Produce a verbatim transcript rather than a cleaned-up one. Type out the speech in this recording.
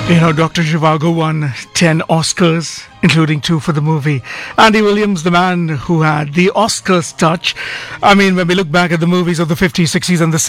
You know, Doctor Zhivago won ten Oscars, including two for the movie. Andy Williams, the man who had the Oscars touch. I mean, when we look back at the movies of the fifties, sixties and the